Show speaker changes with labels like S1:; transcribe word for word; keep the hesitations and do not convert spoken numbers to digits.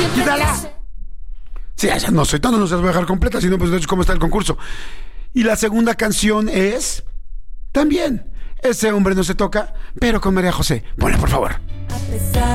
S1: ¡Quítala! Sí, ya no soy tanto, no se las voy a dejar completas, sino pues de hecho cómo está el concurso. Y la segunda canción es también Ese hombre no se toca, pero con María José. Ponle, por favor.